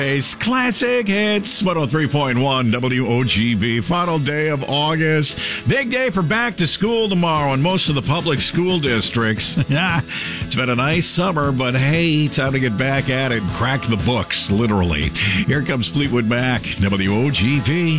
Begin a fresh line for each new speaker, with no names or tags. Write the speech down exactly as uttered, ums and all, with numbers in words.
Classic Hits, one oh three point one W O G B. Final day of August. Big day for back to school tomorrow in most of the public school districts. It's been a nice summer, but hey, time to get back at it and crack the books, literally. Here comes Fleetwood Mac, W O G B.